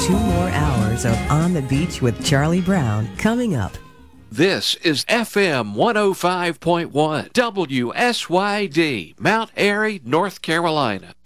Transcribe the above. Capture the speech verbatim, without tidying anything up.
Two more hours of On the Beach with Charlie Brown coming up. This is F M one oh five point one W S Y D, Mount Airy, North Carolina.